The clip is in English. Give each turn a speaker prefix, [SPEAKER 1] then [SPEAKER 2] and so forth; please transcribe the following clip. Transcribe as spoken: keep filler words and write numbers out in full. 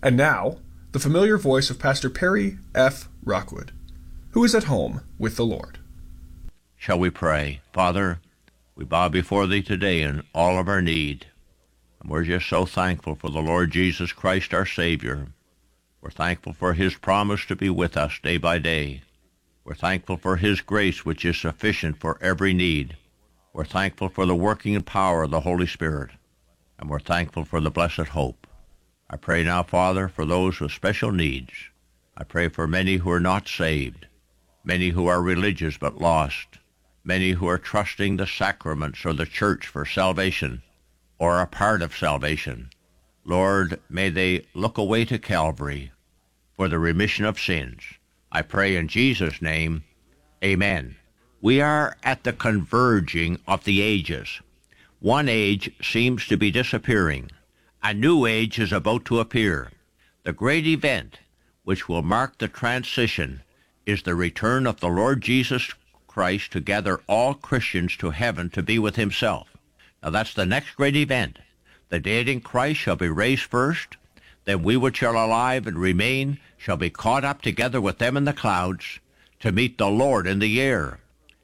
[SPEAKER 1] And now, the familiar voice of Pastor Perry F. Rockwood, who is at home with the Lord.
[SPEAKER 2] Shall we pray? Father, we bow before Thee today in all of our need, and we're just so thankful for the Lord Jesus Christ, our Savior. We're thankful for His promise to be with us day by day. We're thankful for His grace, which is sufficient for every need. We're thankful for the working power of the Holy Spirit, and we're thankful for the blessed hope. I pray now, Father, for those with special needs. I pray for many who are not saved, many who are religious but lost, many who are trusting the sacraments or the church for salvation or a part of salvation. Lord, may they look away to Calvary for the remission of sins. I pray in Jesus' name, amen. We are at the converging of the ages. One age seems to be disappearing. A new age is about to appear. The great event, which will mark the transition, is the return of the Lord Jesus Christ to gather all Christians to heaven to be with Himself. Now that's the next great event. The dead in Christ shall be raised first, then we which are alive and remain shall be caught up together with them in the clouds to meet the Lord in the air.